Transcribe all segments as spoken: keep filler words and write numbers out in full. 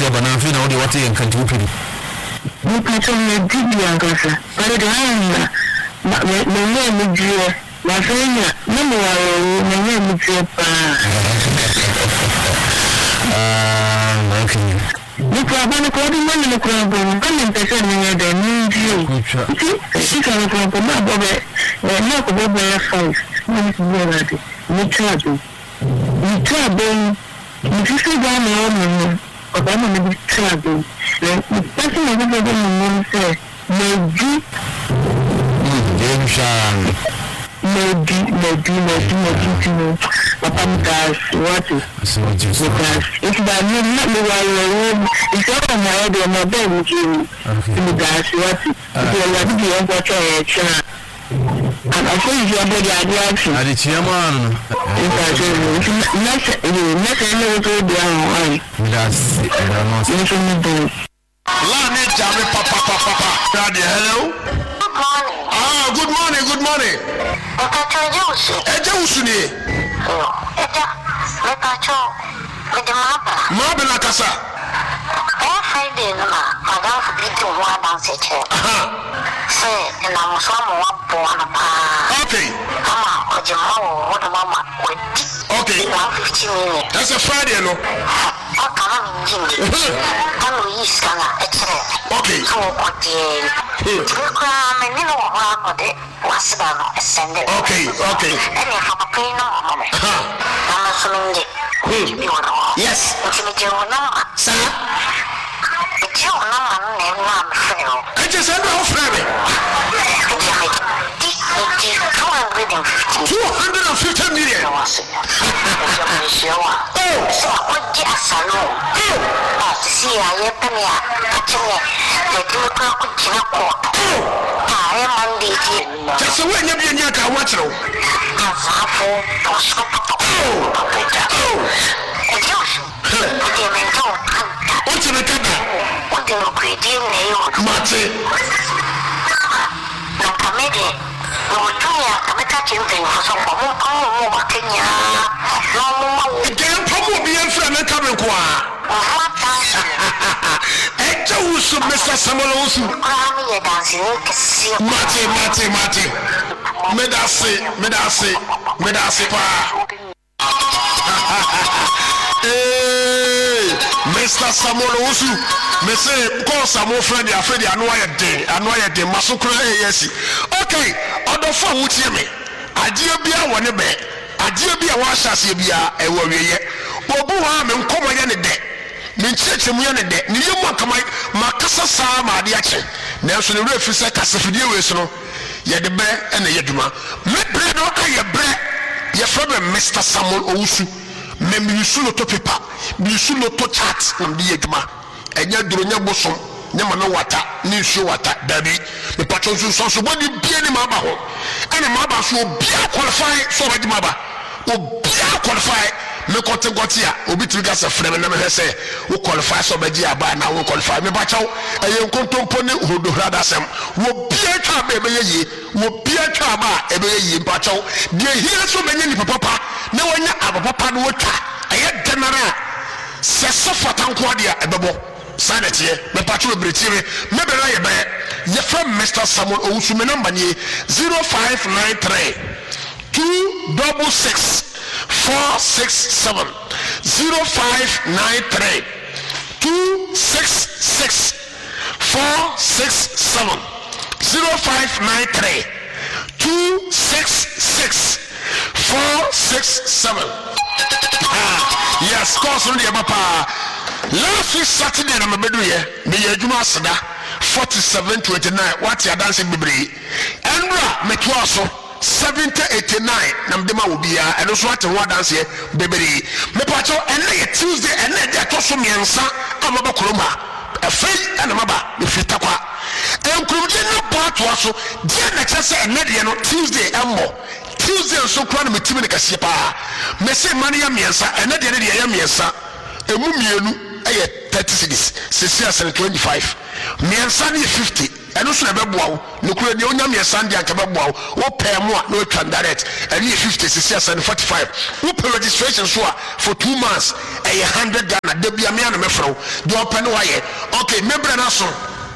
se ba na fi na odi wate en kanti upiri ni pato me didi angasa pare de ana ma me me me dio ma fenya na mo wa me me me dio pa ah okay ni kwa bana ko di mo ni ko ba ni pese ni de ni dio si ka ko ko ma bobe na ko bobe five ni ni ra de ni trado ni trado ni fi ga na o mo ọba mi ni trado le pese mo bobe ni mo se meji mm shan meji meji meji meji tino papa mi ka what so just if that you not me while if you are my head my bed with you you guys what you are the one for church and I say you are body advice adi chairman next next next to the one that's that's Lani Jami Papa Papa Papa. Daddy, hello. Good morning. Ah, good morning, good morning. Mpacho Jewusu. Eje usuni. Eja, Mpacho, mede maba. Mabe na kasa. Eh Friday no ma, madam for biti wo dance che. Aha. Say na mo so mo wa bo na pa. Okay. Mama, oje ma wo wo na mama wedi. Okay. one fifty minutes. That's a Friday, no? O kama minjindi. Kama yiskana echere. Okay. So ko die. Tukwa me ni no wa ko de wasida no sende. Okay, okay. Ene fa papa no mama. Ha. Mama so minje. Yes. Intimate your number. Sir. It's your number, name, one friend. I just said no friend. two hundred fifty million. Oh, so what just a low. Oh, to see a yepenny, catching it, the two o'clock in a quarter. I am on the just a way you be a watch. As I fall, what's in the cabin? What do you create in you? Marty. Nakamede, Notuya, Kamaka for some more Kenya. No Again, probably a friend and coming qua. Ejo Mister Samolosu. Marty, Marty, Marty. Medasi, Medasi, Medasi pa. Hey, Mister Samolosu. Me say, call some more friend, your friend, I know I did, I know I did, Masukra, yes. Okay, other phone would hear me. I dear be a one a bed. I dear be a wash as you be a warrior. Bobu ham and come again a day. Min church and one a day. New Macamai, Macassa Sama, the action. National Refuse, Casafidio, no. Yet the bear and the Yaduma. Let bread or I a bread. Your friend, Mister Samuel Osu. Maybe you should not paper. You should not touch hearts on the Yaduma. Enya duronya bosom nyama no wata ni nsuo wata dabi me patron so so body bia ni maba ho ene maba so bia qualify so badi maba o bia qualify me kote gotia obi triga se freme na me hese wo qualify so badi aba na wo qualify me bachaw eye nkontompo ne hodohra dasem wo bia twa ba be ye wo bia twa ba e be ye bachaw de hia so menye ni papa na wonya abapapa no wotwa eye general se so fatanko dia ebebo sanity me patro bretire me be na ye be ye from Mister Samuel Owusu me number ni zero five nine three two six six four six seven zero five nine three two six six four six seven zero five nine three two six six four six seven. Ah, yes, cause on the papa. Last week Saturday na mabedu ye me ye adwuma aseda forty-seven twenty-nine what ya dancing bibiri enra metwa so seventy eighty-nine na mdema obia eno so ate ho dance ye bibiri me pacho ene ye Tuesday ene de to so miensa amaba kroma afei ene maba me fita kwa enkrumje na pato so dia na chese ene de no Tuesday emmo Tuesday so kwa na metimi ne kase pa me se mane ya miensa ene de ne de ya miensa emu mienu ɛyɛ thirty cedis sisi asɛn twenty-five miɛnsa ne fifty ɛno so na ɛbɛboa wo nokura deɛ wonya miɛnsa deɛ anka bɛboa wo wopɛɛ mu a na watwa direct ɛne yɛ fifty sisi asɛn forty-five wopɛ registration so a for two months ɛyɛ one hundred Ghana da bia mea na mɛfrɛ wo deɛ ɔpɛ ne wayɛ okay mebrɛ no so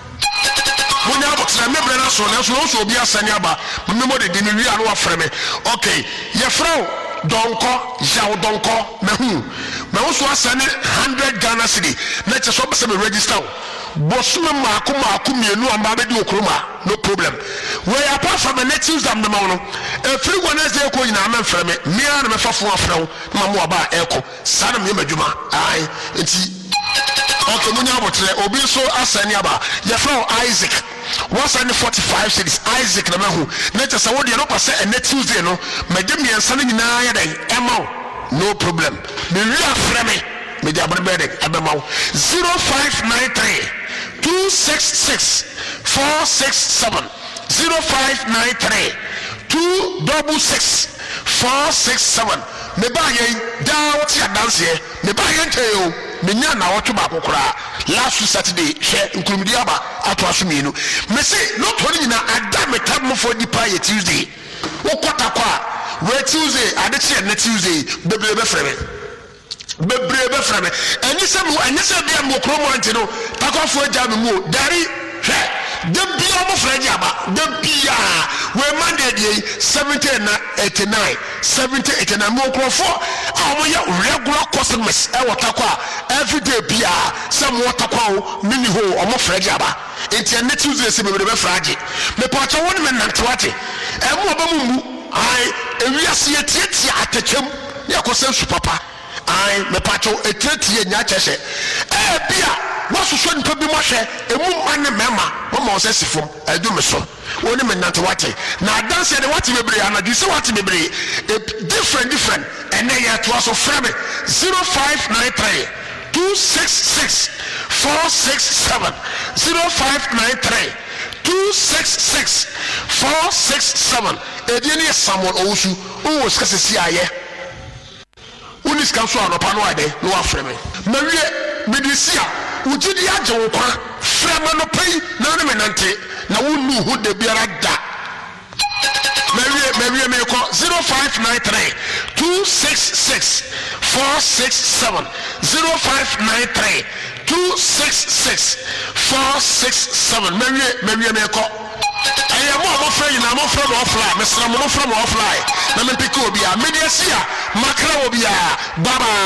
monya abɔtena mebrɛ no so nanso na wo so obi asɛne aba memɔ de di ne wie a na wafrɛ me okay yɛfrɛ wo donko yaw donko mehu me wo so asane one hundred Ghana cedi na che so be se me register bosuma maako maako mienu amba be di okroma no problem we apart from the next Tuesday am the no every Wednesday ko nyina am mfrɛ me me na me fafo afrɛ wo na mo aba eko sa na me madwuma ai enti okay munya abotre obi so asane aba ye from Isaac what's on the forty-five cities Isaac na mahu na che sa wo de no kwase e next Tuesday no magye me nsa nyina ya den ema no problem me wi afrɛ me me de abone be de abema zero five nine three two six six four six seven zero five nine three two six six four six seven me ba yen da what ya dance here me ba yen tell me nya na what ba kokora last Saturday share nkurumdi aba ato asuminu me say no to ni na ada me tab mo for di pa ye Tuesday wo kwata kwa we Tuesday ade che na Tuesday bebre be freme bebre be freme eni se mo eni se bia mo kromo anti no takofo agya me mo dari hwe de bia mo frage aba de bia we Monday dey seventy na eighty-nine seventy eighty-nine mo krofo a mo ya regular customers e watakwa every day bia some watakwa o mini ho o mo frage aba enti na Tuesday se bebre be frage me pacho won me nantwate e mo ba mu mu ai ewiase yetiatia atachem ya kosensu papa ai me pacho etetie nya chese e bia wasuso nipa bi mo hwe emu mane mema mo mo se sifom edu me so woni me nante wate na dance de wate bebre anadu se wate bebre different different ene ya to aso frame zero five nine three two six six four six seven zero five nine three two six six four six seven edieni Samuel Owusu o skase si aye unis kan so anopa no ade no afrɛ me mawie medisia ugidi agye wo kwa frɛ me no pei na ne menante na wonu hu de biara da mawie mawie me ko zero five nine three two six six four six seven zero five nine three two six six four six seven mawie mawie me ko aye mo mo frɛ ina mo frɛ no offline me sra mo frɛ mo offline na me pick obi a me dia sia makra obi a baba